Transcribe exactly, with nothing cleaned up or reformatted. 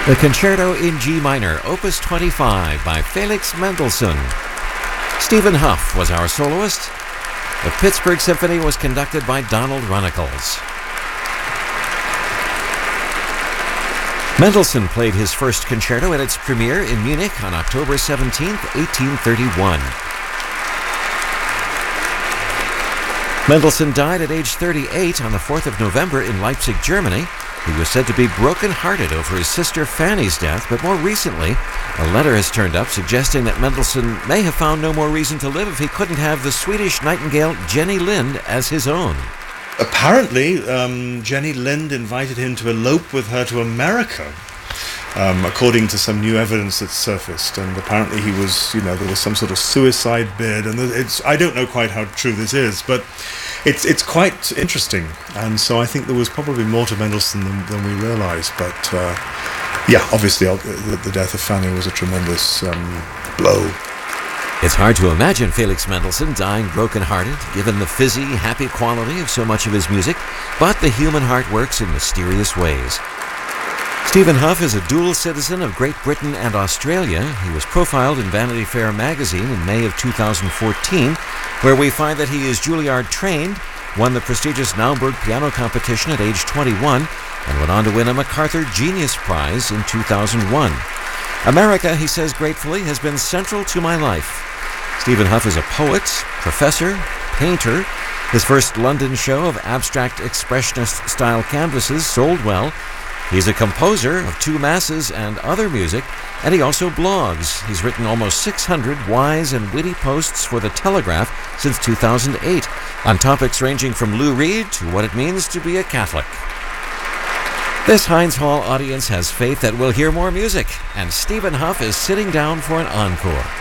The Concerto in G minor, Opus twenty-five by Felix Mendelssohn. Stephen Huff was our soloist. The Pittsburgh Symphony was conducted by Donald Runnicles. Mendelssohn played his first concerto at its premiere in Munich on October seventeenth, eighteen thirty-one. Mendelssohn died at age thirty-eight on the fourth of November in Leipzig, Germany. He was said to be broken-hearted over his sister Fanny's death, but more recently, a letter has turned up suggesting that Mendelssohn may have found no more reason to live if he couldn't have the Swedish nightingale Jenny Lind as his own. Apparently, um, Jenny Lind invited him to elope with her to America, um, according to some new evidence that's surfaced. And apparently he was, you know, there was some sort of suicide bid. And it's, I don't know quite how true this is, but it's it's quite interesting. And so I think there was probably more to Mendelssohn than, than we realised. But uh, yeah, obviously the, the death of Fanny was a tremendous um, blow. It's hard to imagine Felix Mendelssohn dying broken-hearted, given the fizzy, happy quality of so much of his music, but the human heart works in mysterious ways. Stephen Huff is a dual citizen of Great Britain and Australia. He was profiled in Vanity Fair magazine in May of two thousand fourteen, where we find that he is Juilliard-trained, won the prestigious Naumburg piano competition at age twenty-one, and went on to win a MacArthur Genius Prize in two thousand one. America, he says gratefully, has been central to my life. Stephen Huff is a poet, professor, painter. His first London show of abstract expressionist-style canvases sold well. He's a composer of two masses and other music, and he also blogs. He's written almost six hundred wise and witty posts for The Telegraph since two thousand eight, on topics ranging from Lou Reed to what it means to be a Catholic. This Heinz Hall audience has faith that we'll hear more music, and Stephen Huff is sitting down for an encore.